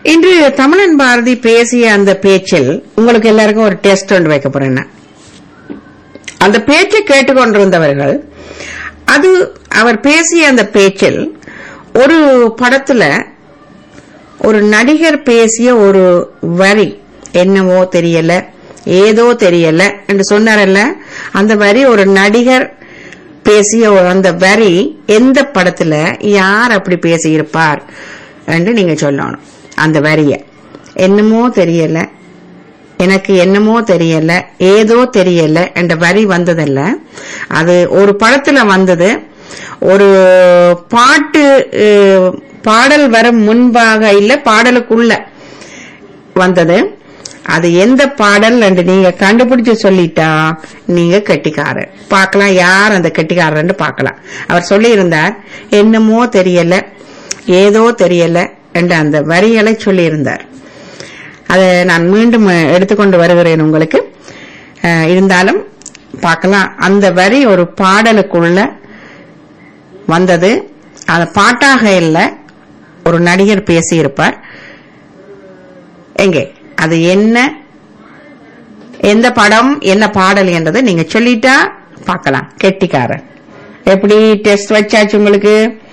இன்று தமிழன் பாரதி பேசிய அந்த பேச்சில் உங்களுக்கு எல்லாருக்கும் ஒரு டெஸ்ட் ஒன்று வைக்க போறேன். அந்த பேச்சை கேட்டுக்கொண்டிருந்தவர்கள் அது அவர் பேசிய அந்த பேச்சில் ஒரு படத்துல ஒரு நடிகர் பேசிய ஒரு வரி என்னவோ தெரியல ஏதோ தெரியல என்று சொன்னாரல்ல, அந்த வரி ஒரு நடிகர் பேசிய அந்த வரி எந்த படத்துல யார் அப்படி பேசியிருப்பார் என்று நீங்க சொல்லணும். அந்த வரிய என்னமோ தெரியல, எனக்கு என்னமோ தெரியல, ஏதோ தெரியல என்ற வரி வந்ததல்ல, அது ஒரு படத்துல வந்தது. ஒரு பாடல் வர முன்பாக இல்ல பாடலுக்குள்ள வந்தது. அது எந்த பாடல் என்று நீங்க கண்டுபிடிச்சு சொல்லிட்டா நீங்க கெட்டிக்காரர். பார்க்கலாம் யார் அந்த கெட்டிக்காரர் பார்க்கலாம். அவர் சொல்லி இருந்தார் என்னமோ தெரியல ஏதோ தெரியல என்று அந்த வரிகளை சொல்லி இருந்தார். அதை நான் மீண்டும் எடுத்துக்கொண்டு வருகிறேன் உங்களுக்கு. இருந்தாலும் பார்க்கலாம். அந்த வரி ஒரு பாடலுக்குள்ள வந்தது. அந்த பாட்டாக இல்ல, ஒரு நடிகர் பேசியிருப்பார். எங்கே அது என்ன, எந்த படம், என்ன பாடல் என்றதை நீங்க சொல்லிட்டா பார்க்கலாம். கெட்டிக்காரன். எப்படி டெஸ்ட் வச்சாச்சு உங்களுக்கு?